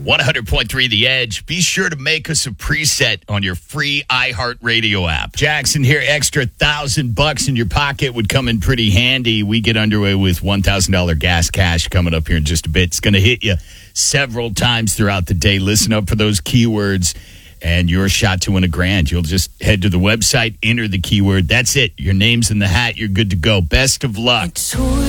100.3 The Edge. Be sure to make us a preset on your free iHeartRadio app. Jackson here, extra $1,000 in your pocket would come in pretty handy. We get underway with $1,000 gas cash coming up here in just a bit. It's going to hit you several times throughout the day. Listen up for those keywords and your shot to win $1,000. You'll just head to the website, enter the keyword. That's it. Your name's in the hat. You're good to go. Best of luck.